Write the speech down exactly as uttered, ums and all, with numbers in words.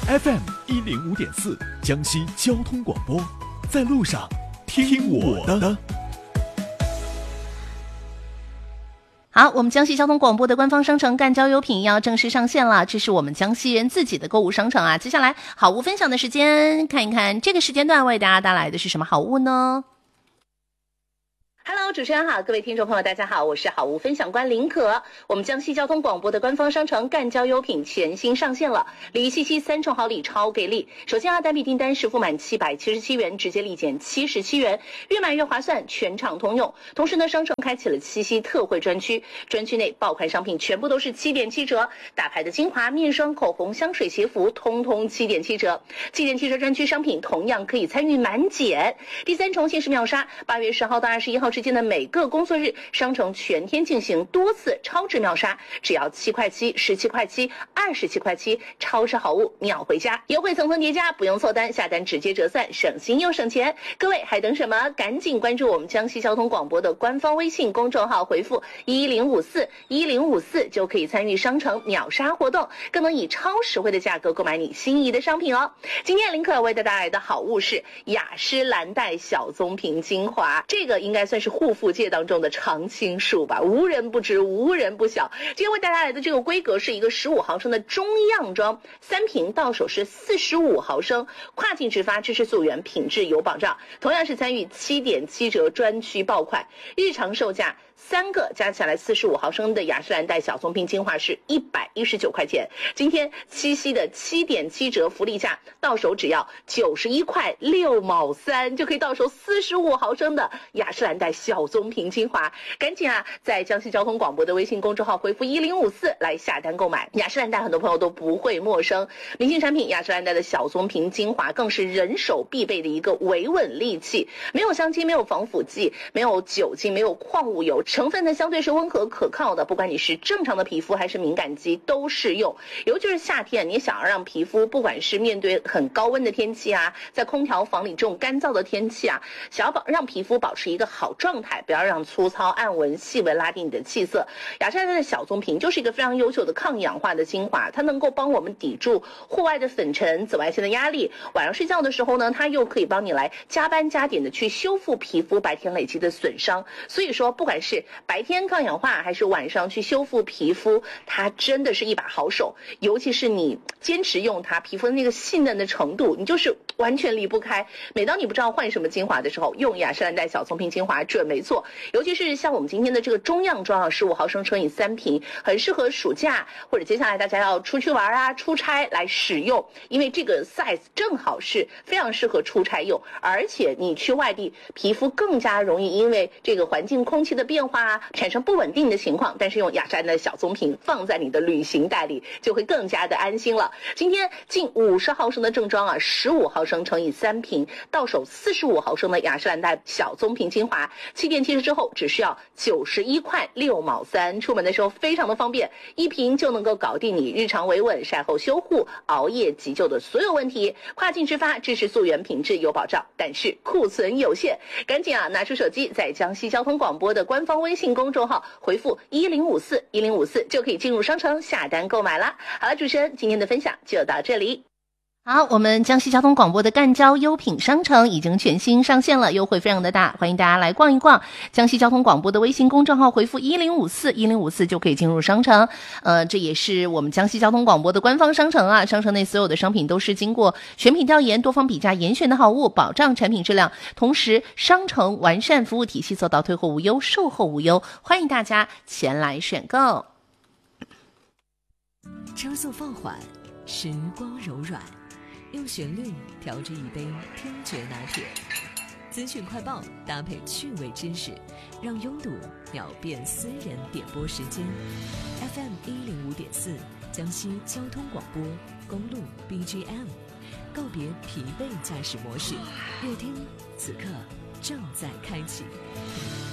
F M 一零五点四，江西交通广播，在路上听我的。 好，我们江西交通广播的官方商城赣交优品要正式上线了，这是我们江西人自己的购物商城啊。接下来好物分享的时间，看一看这个时间段为大家带来的是什么好物呢？Hello， 主持人好，各位听众朋友，大家好，我是好物分享官林可。我们江西交通广播的官方商城赣交优品全新上线了，礼七七三重好礼超给力。首先啊，单笔订单实付满七百七十七元，直接立减七十七元，越买越划算，全场通用。同时呢，商城开启了七夕特惠专区，专区内爆款商品全部都是七点七折，大牌的精华、面霜、口红、香水、鞋服，通通七点七折。七点七折专区商品同样可以参与满减。第三重限时秒杀，八月十号到二十一号之间的每个工作日，商城全天进行多次超值秒杀，只要七块七、十七块七、二十七块七，超值好物秒回家，优惠层层叠加，不用凑单，下单直接折算，省心又省钱。各位还等什么？赶紧关注我们江西交通广播的官方微信公众号，回复一零五四一零五四就可以参与商城秒杀活动，更能以超实惠的价格购买你心仪的商品哦。今天林可为大家带来的好物是雅诗兰黛小棕瓶精华，这个应该算是护肤界当中的常青树吧，无人不知，无人不晓。今天为大家带来的这个规格是一个十五毫升的中样装，三瓶到手是四十五毫升，跨境直发，支持溯源，品质有保障。同样是参与七点七折专区爆款，日常售价三个加起来四十五毫升的雅诗兰黛小棕瓶精华是一百一十九块钱，今天七夕的七点七折福利价，到手只要九十一块六毛三，就可以到手四十五毫升的雅诗兰黛小棕瓶精华。赶紧啊，在江西交通广播的微信公众号回复一零五四来下单购买。雅诗兰黛很多朋友都不会陌生，明星产品雅诗兰黛的小棕瓶精华更是人手必备的一个维稳利器，没有香精，没有防腐剂，没有酒精，没有矿物油，成分呢相对是温和可靠的，不管你是正常的皮肤还是敏感肌都适用。尤其是夏天，你想要让皮肤不管是面对很高温的天气啊，在空调房里这种干燥的天气啊，想要保让皮肤保持一个好状态，不要让粗糙暗纹细纹拉低你的气色，雅诗兰黛的小棕瓶就是一个非常优秀的抗氧化的精华，它能够帮我们抵住户外的粉尘、紫外线的压力，晚上睡觉的时候呢，它又可以帮你来加班加点的去修复皮肤白天累积的损伤。所以说不管是白天抗氧化还是晚上去修复皮肤，它真的是一把好手。尤其是你坚持用它，皮肤的那个细嫩的程度，你就是完全离不开。每当你不知道换什么精华的时候，用雅诗兰黛小棕瓶精华准没错。尤其是像我们今天的这个中样装啊，十五毫升乘以三瓶，很适合暑假或者接下来大家要出去玩啊、出差来使用，因为这个 size 正好是非常适合出差用，而且你去外地，皮肤更加容易因为这个环境空气的变化啊，产生不稳定的情况，但是用雅诗兰黛的小棕瓶放在你的旅行袋里，就会更加的安心了。今天近五十毫升的正装啊，十五毫升乘以三瓶，到手四十五毫升的雅诗兰黛小棕瓶精华，七点七十之后只需要九十一块六毛三，出门的时候非常的方便，一瓶就能够搞定你日常维稳、晒后修护、熬夜急救的所有问题。跨境直发，支持溯源，品质有保障，但是库存有限，赶紧啊拿出手机，在江西交通广播的官方微信公众号回复一零五四一零五四就可以进入商城下单购买啦。好了，主持人今天的分享就到这里。好，我们江西交通广播的赣交优品商城已经全新上线了，优惠非常的大，欢迎大家来逛一逛。江西交通广播的微信公众号回复一零五四一零五四就可以进入商城。呃，这也是我们江西交通广播的官方商城啊，商城内所有的商品都是经过选品调研、多方比价严选的好物，保障产品质量。同时，商城完善服务体系，做到退货无忧、售后无忧，欢迎大家前来选购。 车速放缓，时光柔软。用旋律调制一杯听觉拿铁，资讯快报搭配趣味知识，让拥堵秒变私人点播时间。F M 一零五点四，江西交通广播，公路 B G M， 告别疲惫驾驶模式，乐听此刻正在开启。